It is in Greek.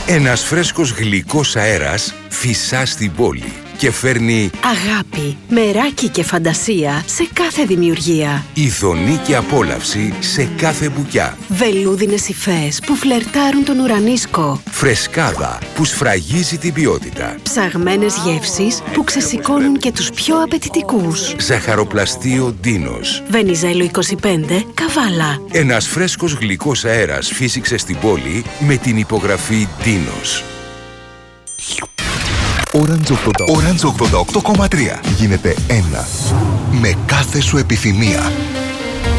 Ένας φρέσκος γλυκός αέρας φυσά στην πόλη και φέρνει αγάπη, μεράκι και φαντασία σε κάθε δημιουργία. ειδονή και απόλαυση σε κάθε μπουκιά. Βελούδινες υφές που φλερτάρουν τον ουρανίσκο. Φρεσκάδα που σφραγίζει την ποιότητα. Ψαγμένες γεύσεις που ξεσηκώνουν και τους πιο απαιτητικούς. Ζαχαροπλαστείο Ντίνος. Βενιζέλο 25, Καβάλα. Ένας φρέσκος γλυκός αέρας φύσηξε στην πόλη με την υπογραφή Ντίνος. Orange 88,3 γίνεται ένα με κάθε σου επιθυμία.